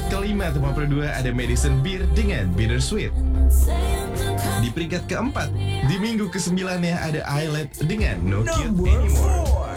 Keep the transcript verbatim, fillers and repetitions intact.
kelima tempat nomor dua ada Madison Beer dengan Bittersweet. Di peringkat keempat, di minggu kesembilan ya ada Islet dengan No Cute Number Anymore. four.